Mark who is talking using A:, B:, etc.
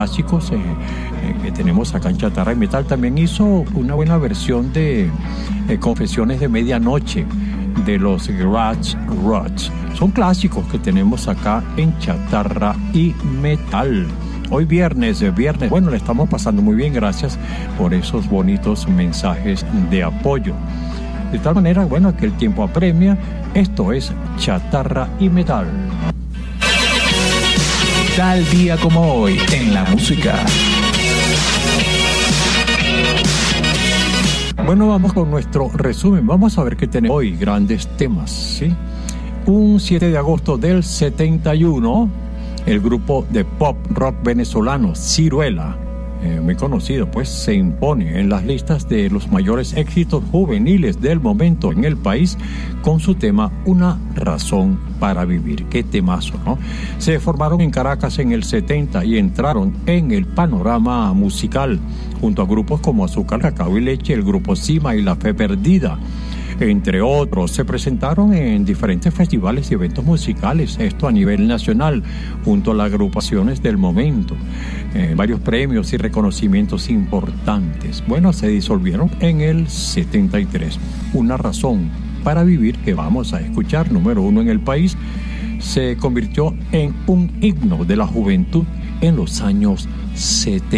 A: clásicos que tenemos acá en Chatarra y Metal. También hizo una buena versión de Confesiones de Medianoche de los Garage Rods. Son clásicos que tenemos acá en Chatarra y Metal. Hoy viernes, bueno, le estamos pasando muy bien, gracias por esos bonitos mensajes de apoyo. De tal manera, bueno, que el tiempo apremia. Esto es Chatarra y Metal.
B: Tal día como hoy en la música.
A: Bueno, vamos con nuestro resumen. Vamos a ver qué tenemos hoy. Grandes temas, ¿sí? Un 7 de agosto del 71, el grupo de pop rock venezolano Ciruela, muy conocido, pues se impone en las listas de los mayores éxitos juveniles del momento en el país con su tema Una razón para vivir. Qué temazo, ¿no? Se formaron en Caracas en el 70 y entraron en el panorama musical junto a grupos como Azúcar, Cacao y Leche, el grupo Cima y La Fe Perdida, entre otros. Se presentaron en diferentes festivales y eventos musicales, esto a nivel nacional, junto a las agrupaciones del momento. Varios premios y reconocimientos importantes. Bueno, se disolvieron en el 73. Una razón para vivir, que vamos a escuchar, número 1 en el país, se convirtió en un himno de la juventud en los años 70.